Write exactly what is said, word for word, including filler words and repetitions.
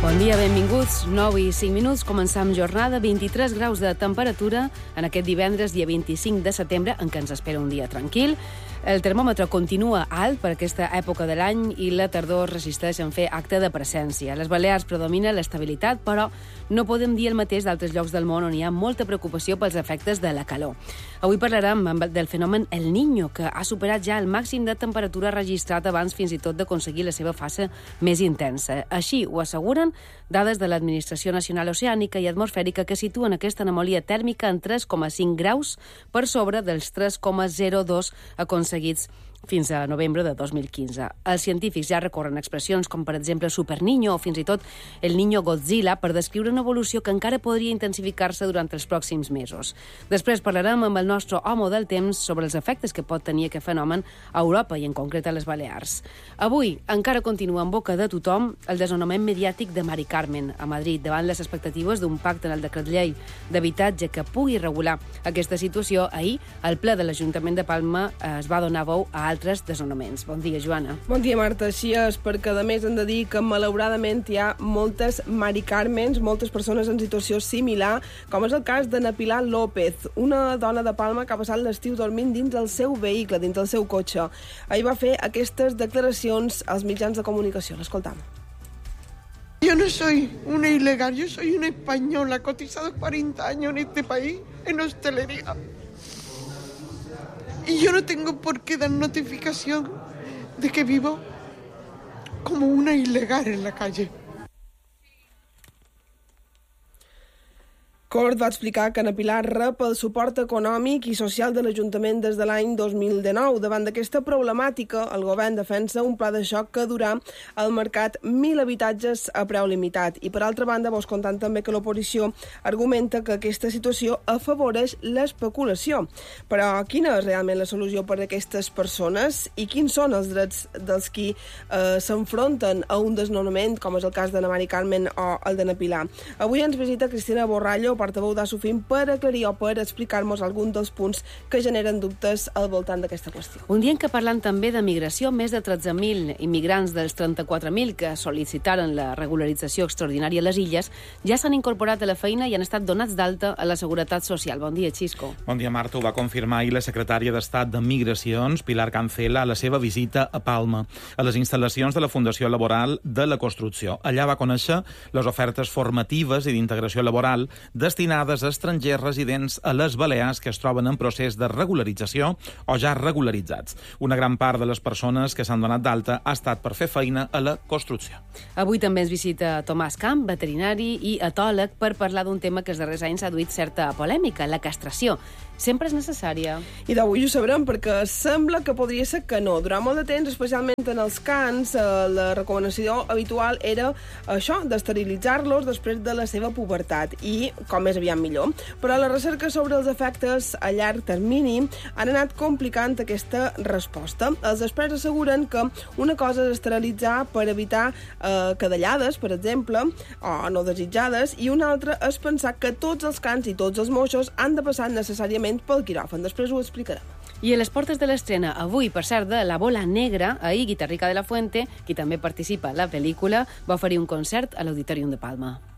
Bon dia, benvinguts. nou i cinc minuts, començam jornada, vint-i-tres graus de temperatura en aquest divendres, dia vint-i-cinc de setembre, en què ens espera un dia tranquil. El termòmetre continua alt per aquesta època de l'any i la tardor resisteix en fer acte de presència. A les Balears predomina l'estabilitat, però no podem dir el mateix d'altres llocs del món on hi ha molta preocupació pels efectes de la calor. Avui parlarem del fenomen El Niño, que ha superat ja el màxim de temperatura registrat abans fins i tot d'aconseguir la seva fase més intensa. Així ho asseguren dades de l'Administració Nacional Oceànica i Atmosfèrica que situen aquesta anomalia tèrmica en tres coma cinc graus per sobre dels tres coma zero dos aconseguits fins a novembre de dos mil quinze. Els científics ja recorren expressions com, per exemple, Super Niño o fins i tot El Niño Godzilla per descriure una evolució que encara podria intensificar-se durant els pròxims mesos. Després parlarem amb el nostre home del temps sobre els efectes que pot tenir aquest fenomen a Europa i en concret a les Balears. Avui encara continua en boca de tothom el desnonament mediàtic de Mari Carmen a Madrid davant les expectatives d'un pacte en el decret llei d'habitatge que pugui regular aquesta situació. Ahir, el ple de l'Ajuntament de Palma es va donar veu a altres desnonaments. Bon dia, Joana. Bon dia, Marta. Així és, perquè a més hem de dir que malauradament hi ha moltes Mari Carmens, moltes persones en situació similar, com és el cas de Pilar López, una dona de Palma que ha passat l'estiu dormint dins del seu vehicle, dins del seu cotxe. Ahir va fer aquestes declaracions als mitjans de comunicació. L'escoltam. Yo no soy una ilegal, yo soy una española, cotizado cuarenta años en este país, en hostelería. Y yo no tengo por qué dar notificación de que vivo como una ilegal en la calle. Cort va explicar que Pilar rep el suport econòmic i social de l'Ajuntament des de l'any dos mil dinou. Davant d'aquesta problemàtica, el govern defensa un pla de xoc que durà al mercat mil habitatges a preu limitat. I, per altra banda, vos contant també que l'oposició argumenta que aquesta situació afavoreix l'especulació. Però quina és realment la solució per a aquestes persones i quins són els drets dels qui eh, s'enfronten a un desnonament, com és el cas de na Mari Carmen o el de na Pilar? Avui ens visita Cristina Borrallo, portaveu d'Assofim, per aclarir o per explicar-nos algun dels punts que generen dubtes al voltant d'aquesta qüestió. Un dia en què parlant també de migració, més de tretze mil immigrants dels trenta-quatre mil que sol·licitaren la regularització extraordinària a les illes ja s'han incorporat a la feina i han estat donats d'alta a la Seguretat Social. Bon dia, Xisco. Bon dia, Marta. Ho va confirmar ahir la secretària d'Estat de Migracions, Pilar Cancela, a la seva visita a Palma, a les instal·lacions de la Fundació Laboral de la Construcció. Allà va conèixer les ofertes formatives i d'integració laboral destinades a estrangers residents a les Balears que es troben en procés de regularització o ja regularitzats. Una gran part de les persones que s'han donat d'alta ha estat per fer feina a la construcció. Avui també ens visita Tomàs Camp, veterinari i etòleg, per parlar d'un tema que els darrers anys ha duit certa polèmica, la castració. Sempre és necessària. I d'avui ho sabrem, perquè sembla que podria ser que no. Durant molt de temps, especialment en els cans, la recomanació habitual era això, d'esterilitzar-los després de la seva pubertat i com més aviat millor. Però la recerca sobre els efectes a llarg termini han anat complicant aquesta resposta. Els experts asseguren que una cosa és esterilitzar per evitar eh, cadellades, per exemple, o no desitjades, i una altra és pensar que tots els cans i tots els moixos han de passar necessàriament pel quiròfan. Després ho explicarem. I a les portes de l'estrena, avui, per cert, de La Bola Negra, ahir Guitarrica de la Fuente, qui també participa a la pel·lícula, va oferir un concert a l'Auditorium de Palma.